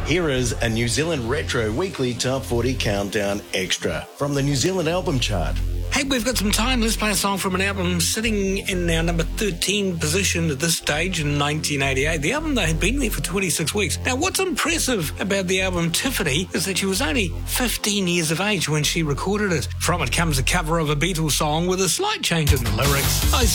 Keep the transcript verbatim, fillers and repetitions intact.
Here is a New Zealand Retro Weekly Top forty Countdown Extra from the New Zealand Album Chart. Hey, we've got some time. Let's play a song from an album sitting in our number thirteen position at this stage in nineteen eighty-eight. The album that had been there for twenty-six weeks. Now, what's impressive about the album Tiffany is that she was only fifteen years of age when she recorded it. From it comes a cover of a Beatles song with a slight change in the lyrics. I